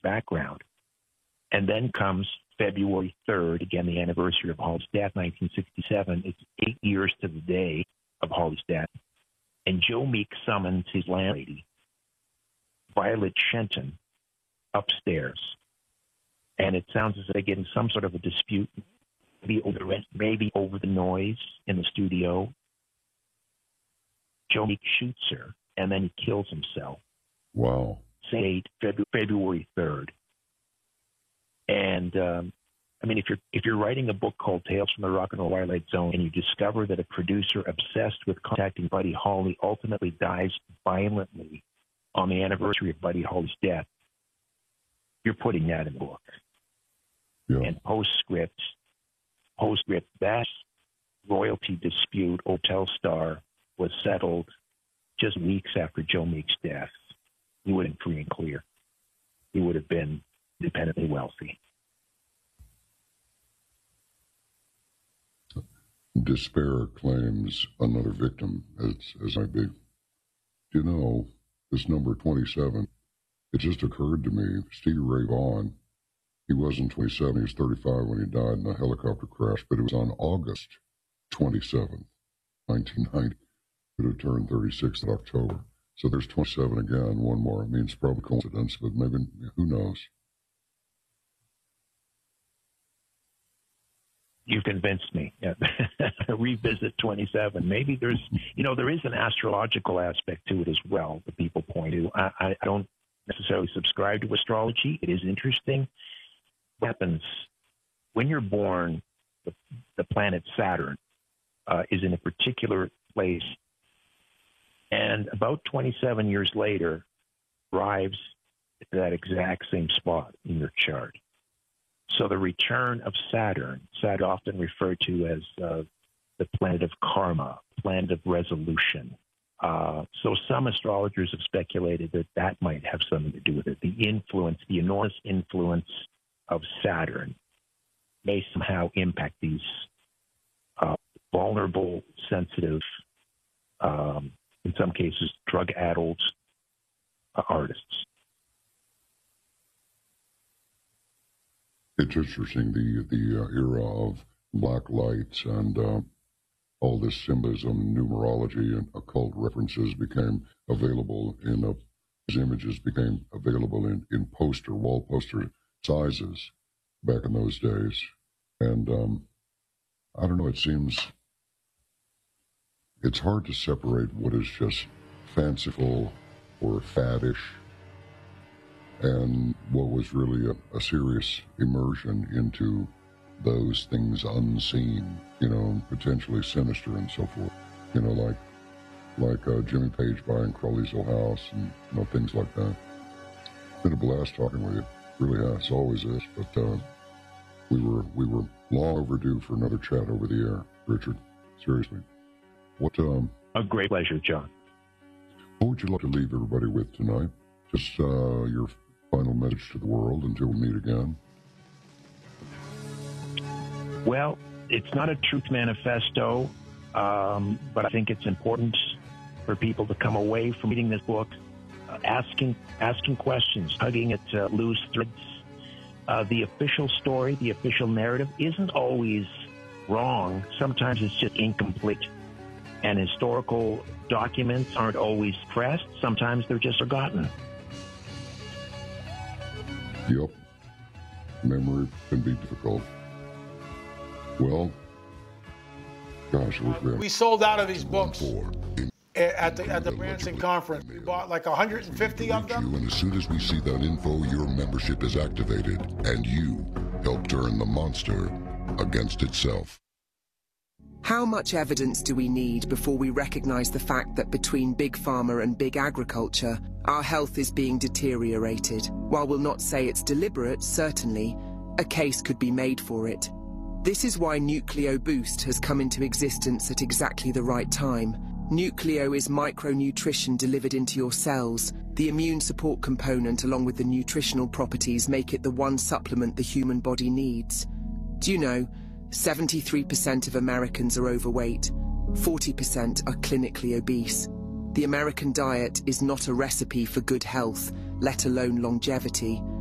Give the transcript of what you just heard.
background. And then comes February 3rd, again, the anniversary of Hawley's death, 1967. It's 8 years to the day of Hawley's death. And Joe Meek summons his landlady, Violet Shenton, upstairs. And it sounds as if they get in some sort of a dispute, maybe over the noise in the studio. Joe Meek shoots her, and then he kills himself. Wow. Say February 3rd. And I mean, if you're writing a book called Tales from the Rock and Roll Twilight Zone, and you discover that a producer obsessed with contacting Buddy Holly ultimately dies violently on the anniversary of Buddy Holly's death, you're putting that in the book. Yeah. And postscript, that royalty dispute, Hotel Star, was settled just weeks after Joe Meek's death. He would have been free and clear. He would have been independently wealthy. Despair claims another victim, as might be. You know, this number 27, it just occurred to me, Stevie Ray Vaughan, he wasn't 27, he was 35 when he died in a helicopter crash, but it was on August 27th, 1990. It would have turned 36 in October. So there's 27 again, one more. I mean, it's probably coincidence, but maybe, who knows? You convinced me. Yeah. Revisit 27. Maybe there is an astrological aspect to it as well that people point to. I don't necessarily subscribe to astrology. It is interesting. What happens when you're born, the planet Saturn is in a particular place, and about 27 years later arrives at that exact same spot in your chart. So the return of Saturn often referred to as the planet of karma, planet of resolution. So some astrologers have speculated that might have something to do with it. The enormous influence of Saturn may somehow impact these vulnerable, sensitive, in some cases, drug-addled artists. It's interesting, the era of black lights and all this symbolism, numerology, and occult references became available images became available in wall poster sizes back in those days. And I don't know, it seems it's hard to separate what is just fanciful or faddish and what was really a serious immersion into those things unseen, potentially sinister and so forth. Like Jimmy Page buying Crowley's old house and things like that. It's been a blast talking with you. Really has, always is. But we were long overdue for another chat over the air, Richard. Seriously. A great pleasure, John. What would you like to leave everybody with tonight? Just your final message to the world until we meet again. Well, it's not a truth manifesto, but I think it's important for people to come away from reading this book asking questions, tugging at loose threads. The official story, the official narrative isn't always wrong. Sometimes it's just incomplete. And historical documents aren't always pressed. Sometimes they're just forgotten. Yep. Memory can be difficult. Well, gosh, we sold out of these books at the Branson conference. We bought like 150 of them. And as soon as we see that info, your membership is activated, and you help turn the monster against itself. How much evidence do we need before we recognize the fact that between big pharma and big agriculture, our health is being deteriorated? While we'll not say it's deliberate, certainly, a case could be made for it. This is why Nucleo Boost has come into existence at exactly the right time. Nucleo is micronutrition delivered into your cells. The immune support component along with the nutritional properties make it the one supplement the human body needs. Do you know, 73% of Americans are overweight, 40% are clinically obese. The American diet is not a recipe for good health, let alone longevity.